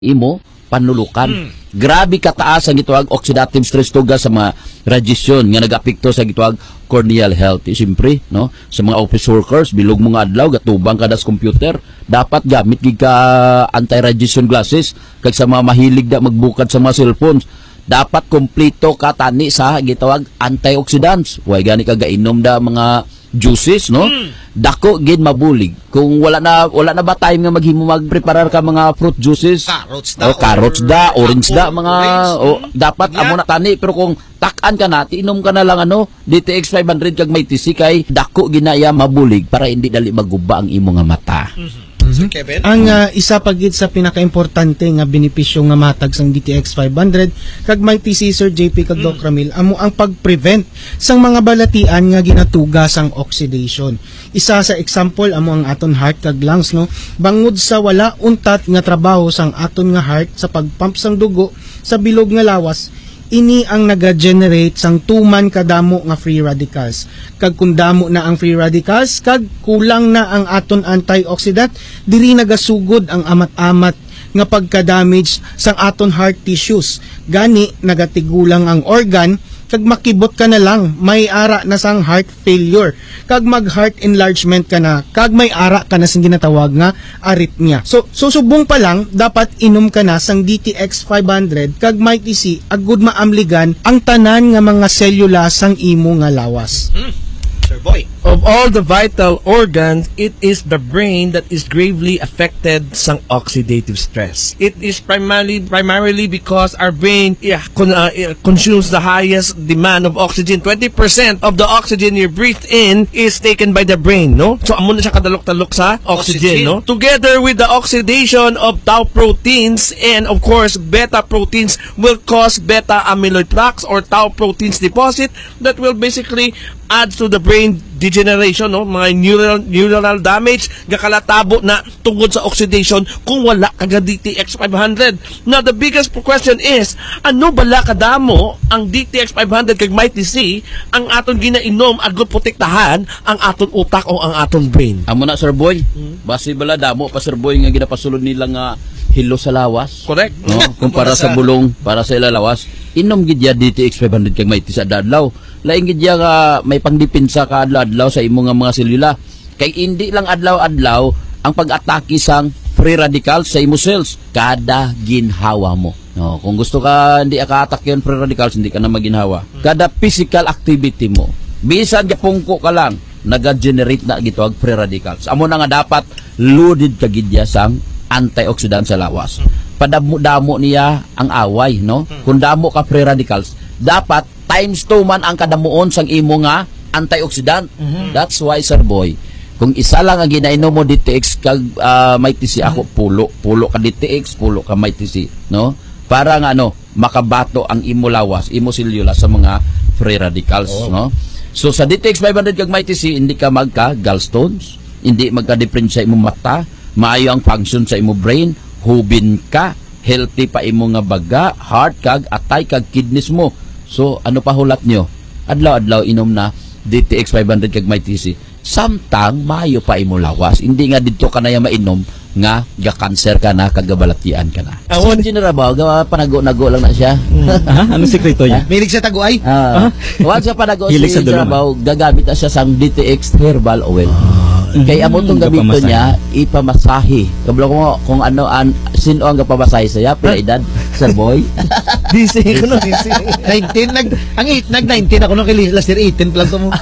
imo panulukan. Grabe kataas ang gituag oxidative stress tuga sa mga radiation nga nagapekto sa gituag corneal health. Siyempre, no, sa mga office workers bilog mo nga adlaw gatubang kada sa computer, dapat gamit gid ka anti-radiation glasses. Kag sa mga mahilig da magbukad sa mga cellphones, dapat kompleto ka tani sa gitawag antioxidants. Way gani ka gainom da mga juices, no? Dako gid mabulig. Kung wala na ba time nga maghimo magpreparar ka mga fruit juices, carrots da, orange da, mga dapat amo na tani. Pero kung takan ka na, inom ka na lang DTX 500 kag may TC kay dako ginaya mabulig para hindi dali maguba ang imo nga mata. Kevin? Ang isa pagid sa pinaka-importante nga benepisyo nga matag sang DTX 500 kag may TC Sir JP kag Doc Ramil amo ang pag-prevent sang mga balatian nga ginatuga sang oxidation. Isa sa example amo ang aton heart kag lungs, no, bangod sa wala untat nga trabaho sang aton nga heart sa pagpump sang dugo sa bilog nga lawas, ini ang naga-generate sang tuman kadamo nga free radicals. Kag kung damo na ang free radicals, kag kulang na ang aton antioxidant, diri nagasugod ang amat-amat nga pagka-damage sang aton heart tissues. Gani nagatigulang ang organ, kag makibot ka na lang, may ara na sang heart failure. Kag mag-heart enlargement ka na, kag may ara ka na sang ginatawag nga arrhythmia. So subong pa lang, dapat inom ka na sang DTX 500 kag may TC agud maamligan ang tanan nga mga selula sang imo nga lawas. Sir Boy. Of all the vital organs, it is the brain that is gravely affected sang oxidative stress. It is primarily because our brain consumes the highest demand of oxygen. 20% of the oxygen you breathe in is taken by the brain, no? So amo na siya kadalok-talok sa oxygen, no? Together with the oxidation of tau proteins and of course beta proteins will cause beta amyloid plaques or tau proteins deposit that will basically adds to the brain degeneration, no, mga neuronal damage gakalatabo na tungod sa oxidation kung wala kaga DTX 500. Now the biggest question is, ano bala kadamo ang DTX 500 kag may TC ang aton ginainom agud protektahan ang aton utak o ang aton brain? Amo na Sir Boy, basi bala damo pa Sir Boy nga ginapasulod nila nga hilo sa lawas. Correct. No, kumpara sa bulong para sa ilalawas, inom gid ya DTX 500 kag may TC adlaw. Laing gid ya nga may pangdipinsa ka adlaw sa imo nga mga selula. Kay hindi lang adlaw-adlaw ang pag-atake sang free radicals sa imo cells kada ginhawa mo. No, kung gusto ka hindi ka atake yung free radicals, hindi ka na maginhawa. Kada physical activity mo, bisan gapungko ka lang, naga-generate na gito ang free radicals. Amo na nga dapat loaded ka gid ya sang antioxidant sa lawas. Padamo-damo niya ang away, no? Kung damo ka free radicals, dapat times 2 man ang kadamuon sang imo nga antioxidant. That's why Sir Boy, kung isa lang ang ginainom mo DTX kag may TC, ako pulo ka DTX, pulo ka may TC, no? Para nga makabato ang imo lawas, imo selula sa mga free radicals, no? So sa DTX 500 kag may TC, hindi ka magka gallstones, hindi magka-difference sa imo mata, maayo ang function sa imo brain, hubin ka, healthy pa imo nga baga, heart kag atay kag kidneys mo. So, ano pa hulat nyo? Adlaw-adlaw inom na DTX 500 kag may TC. Samtang maayo pa imo lawas. Hindi nga dito ka na yung mainom nga ga-cancer ka na, kagabalatian ka na. So, General, panago-nago lang na siya. Ano sekreto niya? Milig sa taguay? Huwag sa panago si General, gagamit na siya sang DTX herbal oil. Kaya amo itong gamito niya, ipamasahe. Kablo ko kung ano, sino ang kapamasahe sa'ya, pila edad, Sir Boy? DC ko no, DC. 19, nag-19 ako no, kay last year 18 lang ito mo.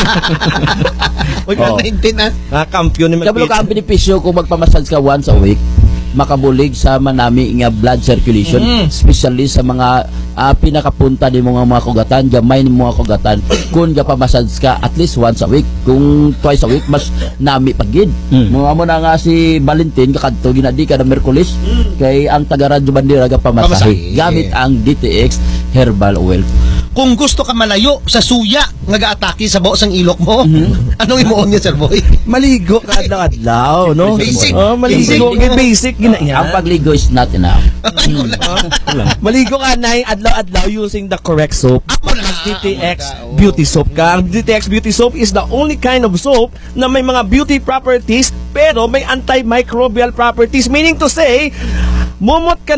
Huwag 19 Kampiyon ni Kablo ka ang benepisyo kung magpamassage ka once a week, makabulig sa manami nga blood circulation, especially sa mga pinakapunta ni mga kugatan, gamay ni mga kugatan. Kung gapamassage ka at least once a week, kung twice a week, mas nami pagid. Mga mo na nga si Valentin, kakadto ginadi ka na Merkulis, kay ang taga-radyo bandira gapamasahe gamit ang DTX herbal oil. Kung gusto ka malayo sa suya nga gaatake sa baos ang ilok mo, anong imuon niya, Sir Boy? Maligo ka adlaw-adlaw, no? Basic. Maligo, basic ginaya. Ang pagligo is not enough. Maligo ka na adlaw-adlaw using the correct soap. DTX Beauty Soap ka. Ang DTX Beauty Soap is the only kind of soap na may mga beauty properties pero may antimicrobial properties, meaning to say Mumot ka